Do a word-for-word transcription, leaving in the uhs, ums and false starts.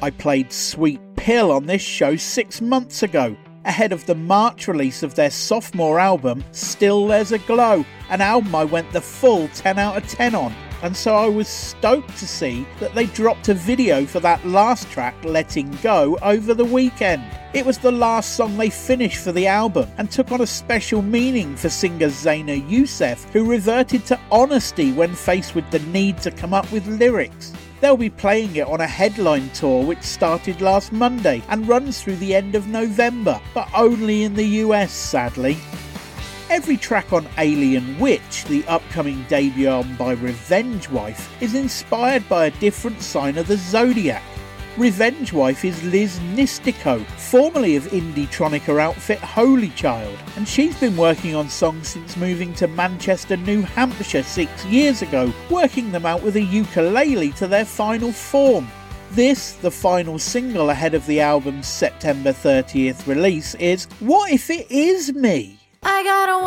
I played Sweet Pill on this show six months ago, ahead of the March release of their sophomore album, Still There's a Glow, an album I went the full ten out of ten on, and so I was stoked to see that they dropped a video for that last track, Letting Go, over the weekend. It was the last song they finished for the album and took on a special meaning for singer Zaina Youssef, who reverted to honesty when faced with the need to come up with lyrics. They'll be playing it on a headline tour which started last Monday and runs through the end of November, but only in the U S, sadly. Every track on Alien Witch, the upcoming debut album by Revenge Wife, is inspired by a different sign of the zodiac. Revenge Wife is Liz Nistico, formerly of indie-tronica outfit Holy Child, and she's been working on songs since moving to Manchester, New Hampshire six years ago, working them out with a ukulele to their final form. This, the final single ahead of the album's September thirtieth release, is What If It Is Me? I got a